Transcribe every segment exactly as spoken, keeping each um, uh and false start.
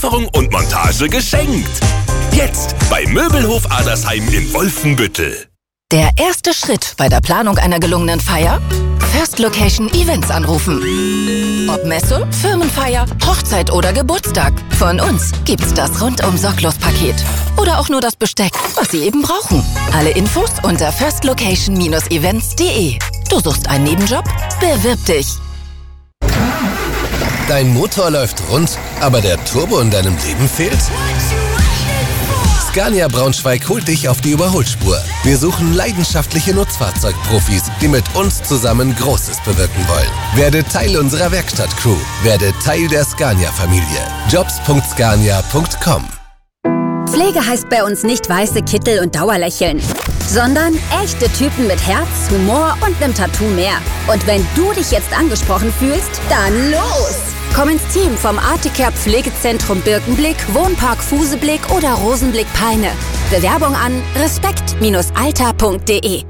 Lieferung und Montage geschenkt. Jetzt bei Möbelhof Adersheim in Wolfenbüttel. Der erste Schritt bei der Planung einer gelungenen Feier? First Location Events anrufen. Ob Messe, Firmenfeier, Hochzeit oder Geburtstag. Von uns gibt's das rundum sorglos Paket. Oder auch nur das Besteck, was Sie eben brauchen. Alle Infos unter first location Bindestrich events punkt de. Du suchst einen Nebenjob? Bewirb dich! Dein Motor läuft rund, aber der Turbo in deinem Leben fehlt? Scania Braunschweig holt dich auf die Überholspur. Wir suchen leidenschaftliche Nutzfahrzeugprofis, die mit uns zusammen Großes bewirken wollen. Werde Teil unserer Werkstattcrew. Werde Teil der Scania-Familie. jobs punkt scania punkt com. Pflege heißt bei uns nicht weiße Kittel und Dauerlächeln, sondern echte Typen mit Herz, Humor und einem Tattoo mehr. Und wenn du dich jetzt angesprochen fühlst, dann los! Komm ins Team vom Articare Pflegezentrum Birkenblick, Wohnpark Fuseblick oder Rosenblick Peine. Bewerbung an respekt Alter punkt de.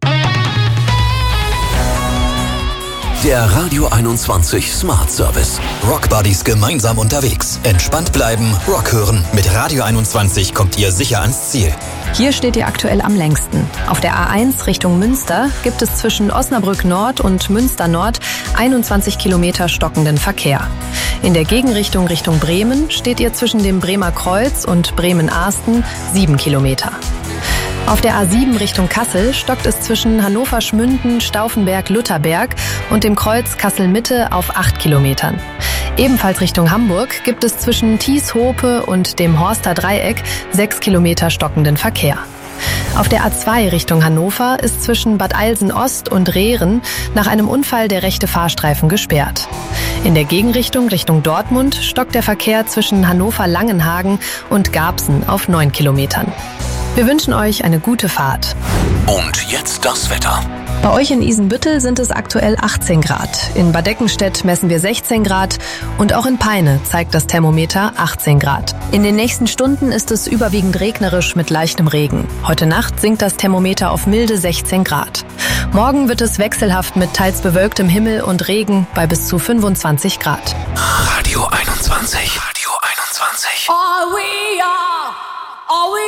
Der Radio einundzwanzig Smart Service. Rock Buddies gemeinsam unterwegs. Entspannt bleiben, Rock hören. Mit Radio einundzwanzig kommt ihr sicher ans Ziel. Hier steht ihr aktuell am längsten. Auf der A eins Richtung Münster gibt es zwischen Osnabrück Nord und Münster Nord einundzwanzig Kilometer stockenden Verkehr. In der Gegenrichtung Richtung Bremen steht ihr zwischen dem Bremer Kreuz und Bremen-Ahsten sieben Kilometer. Auf der A sieben Richtung Kassel stockt es zwischen Hannover-Schmünden, Stauffenberg-Lutherberg und dem Kreuz Kassel-Mitte auf acht Kilometern. Ebenfalls Richtung Hamburg gibt es zwischen Thies-Hope und dem Horster Dreieck sechs Kilometer stockenden Verkehr. Auf der A zwei Richtung Hannover ist zwischen Bad Eilsen-Ost und Rehren nach einem Unfall der rechte Fahrstreifen gesperrt. In der Gegenrichtung Richtung Dortmund stockt der Verkehr zwischen Hannover-Langenhagen und Garbsen auf neun Kilometern. Wir wünschen euch eine gute Fahrt. Und jetzt das Wetter. Bei euch in Isenbüttel sind es aktuell achtzehn Grad. In Bad Eckenstedt messen wir sechzehn Grad und auch in Peine zeigt das Thermometer achtzehn Grad. In den nächsten Stunden ist es überwiegend regnerisch mit leichtem Regen. Heute Nacht sinkt das Thermometer auf milde sechzehn Grad. Morgen wird es wechselhaft mit teils bewölktem Himmel und Regen bei bis zu fünfundzwanzig Grad. Radio einundzwanzig. Radio einundzwanzig. All we are, all we